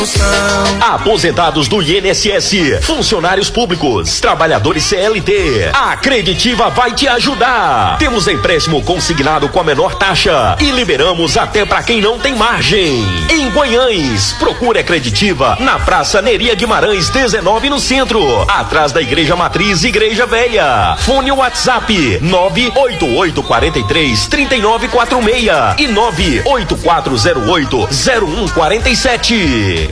Aposentados do INSS, funcionários públicos, trabalhadores CLT, a Creditiva vai te ajudar. Temos empréstimo consignado com a menor taxa e liberamos até para quem não tem margem. Em Guanhães, procure a Creditiva na Praça Neria Guimarães 19 no centro, atrás da Igreja Matriz Igreja Velha. Fone WhatsApp 988433946 e 984080147.